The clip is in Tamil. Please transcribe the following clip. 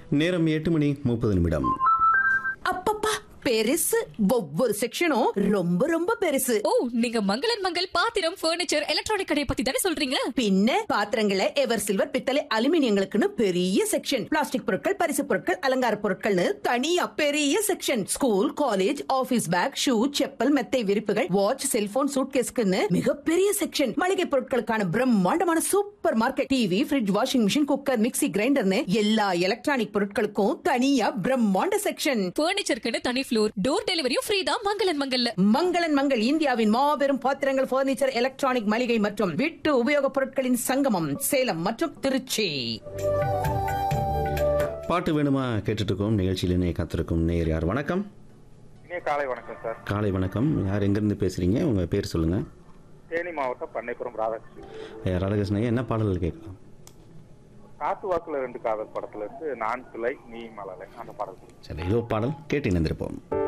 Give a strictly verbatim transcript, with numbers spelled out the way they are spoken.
நேரம் எட்டு மணி முப்பது நிமிடம். அப்பப்பா பெருசு, ஒவ்வொரு செக்ஷனும் ரொம்ப ரொம்ப பெருசு. ஓ, நீங்க மங்களன் மங்கள் பாத்திரம், பர்னிச்சர், எலக்ட்ரானிக் கடையை பத்தி தானே சொல்றீங்க? பின்ன பாத்திரங்களை எவர் சில்வர், பித்தளை, அலுமினியங்களுக்குன்னு பெரிய செக்ஷன், பிளாஸ்டிக் பொருட்கள், பரிசு பொருட்கள், அலங்கார பொருட்கள்னு தனியா பெரிய section, school college office back, shoe, chappal, மெத்தை விரிப்புகள், வாட்ச், செல்போன், சூட்கேஸ்க்குன்னு மிகப்பெரிய செக்ஷன், மளிகை பொருட்களுக்கான பிரம்மாண்டமான super market, TV, fridge, washing machine, cooker, mixie, கிரைண்டர்னு எல்லா எலக்ட்ரானிக் பொருட்களுக்கும் தனியா பிரம்மாண்ட செக்ஷன். பர்னிச்சருக்குன்னு தனி ஃப்ளோர், டோர் டெலிவரியும் ஃப்ரீ தான் மங்களன் மங்கல்ல. மங்களன் மங்கள் இந்தியாவின் மாபெரும் பாத்திரங்கள், பர்னிச்சர், எலக்ட்ரானிக், மளிகை மற்றும் வீட்டு உபயோகப் பொருட்களின் சங்கமம், சேலம் மற்றும் திருச்சி. பாட்டு வேணுமா கேட்டுட்டு இருக்கோம். நிகழ்ச்சியில் இணைய காத்திருக்கும் நேயர் யார்? வணக்கம். காலை வணக்கம் சார். காலை வணக்கம். யார், எங்கிருந்து பேசுறீங்க? உங்க பேர் சொல்லுங்க. தேனி மாவட்டம் பண்ணைப்புறம் ராதாகிருஷ்ணன். ராதாகிருஷ்ணன், என்ன பாடல்கள் கேட்கலாம்? காத்து வாக்குல ரெண்டு காதல் படத்துல இருந்து நான் சிலை நீ மலலை அந்த பாடல். சரி, இதோ பாடல் கேட்டு இணைந்திருப்போம்.